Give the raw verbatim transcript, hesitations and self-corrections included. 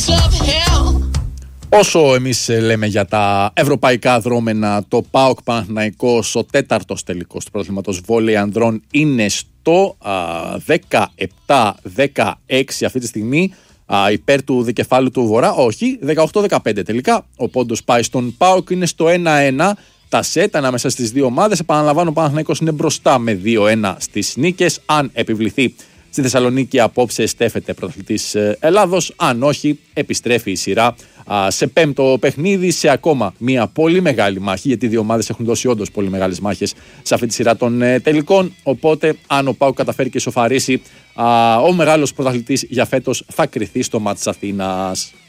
Όσο εμείς λέμε για τα ευρωπαϊκά δρόμενα, το ΠΑΟΚ Παναθηναϊκός, ο τέταρτος τελικός του πρωταθλήματος βόλεϊ ανδρών, είναι στο δεκαεπτά δεκαέξι αυτή τη στιγμή, α, υπέρ του δικεφάλου του Βορρά. Όχι, δεκαοκτώ δεκαπέντε τελικά. Ο πόντος πάει στον ΠΑΟΚ, είναι στο ένα ένα. Τα σετ ανάμεσα στις δύο ομάδες. Επαναλαμβάνω, ο Παναθηναϊκός είναι μπροστά με δύο ένα στις νίκες. Αν επιβληθεί στη Θεσσαλονίκη απόψε, στέφεται πρωταθλητής Ελλάδος. Αν όχι, επιστρέφει η σειρά α, σε πέμπτο παιχνίδι, σε ακόμα μια πολύ μεγάλη μάχη, γιατί οι δύο ομάδες έχουν δώσει όντως πολύ μεγάλες μάχες σε αυτή τη σειρά των ε, τελικών. Οπότε, αν ο ΠΑΟΚ καταφέρει και σοφαρίσει, α, ο μεγάλος πρωταθλητής για φέτος θα κριθεί στο μάτς της Αθήνας.